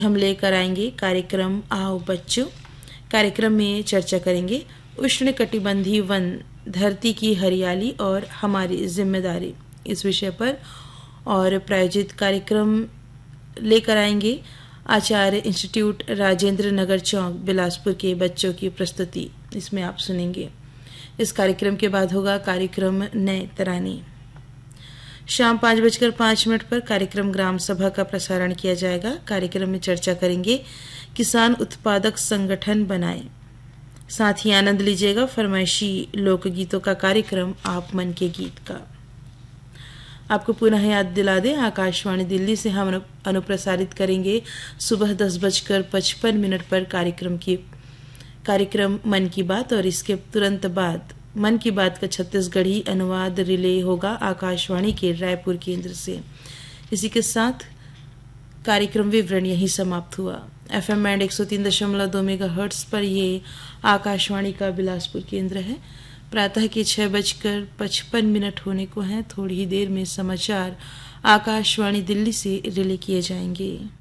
हम लेकर आएंगे कार्यक्रम आओ बच्चों। कार्यक्रम में चर्चा करेंगे उष्णकटिबंधीय वन, धरती की हरियाली और हमारी जिम्मेदारी, इस विषय पर। और प्रायोजित कार्यक्रम लेकर आएंगे आचार्य इंस्टीट्यूट राजेंद्र नगर चौक बिलासपुर के बच्चों की प्रस्तुति, इसमें आप सुनेंगे। इस कार्यक्रम के बाद होगा कार्यक्रम नए तराने। शाम 5:05 पर कार्यक्रम ग्राम सभा का प्रसारण किया जाएगा। कार्यक्रम में चर्चा करेंगे किसान उत्पादक संगठन बनाए। साथ ही आनंद लीजिएगा फरमाइशी लोकगीतों का कार्यक्रम आप मन के गीत का। आपको पुनः याद दिला दें, आकाशवाणी दिल्ली से हम अनुप्रसारित करेंगे सुबह 10:55 पर कार्यक्रम मन की बात, और इसके तुरंत बाद मन की बात का छत्तीसगढ़ी अनुवाद रिले होगा आकाशवाणी के रायपुर केंद्र से। इसी के साथ कार्यक्रम विवरण यही समाप्त हुआ। FM बैंड 103.2 मेगाहर्ट्ज पर ये आकाशवाणी का बिलासपुर केंद्र है। प्रातः के 6:55 होने को हैं। थोड़ी ही देर में समाचार आकाशवाणी दिल्ली से रिले किए जाएंगे।